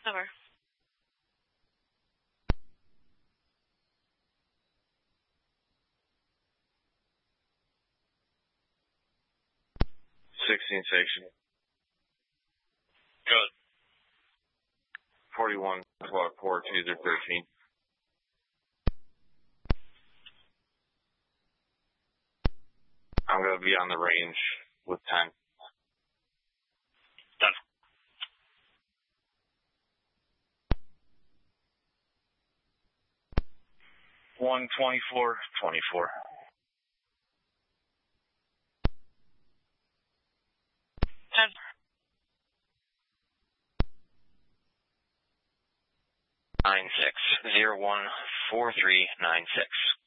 Over. 16 section. Good. 41 o'clock port, user 13. I'm going to be on the range with 10. Done. 124-24. 10. 96014396.